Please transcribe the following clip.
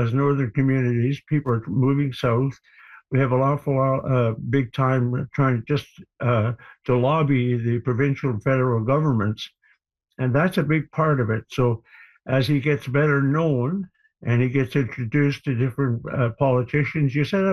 as northern communities, people are moving south. We have an awful lot, big time trying just to lobby the provincial and federal governments, and that's a big part of it. So as he gets better known and he gets introduced to different politicians, you set